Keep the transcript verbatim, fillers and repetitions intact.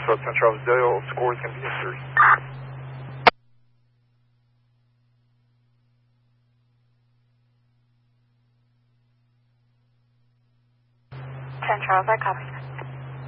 So ten Charles Dale, score is going to be a three. ten Charles, I copy.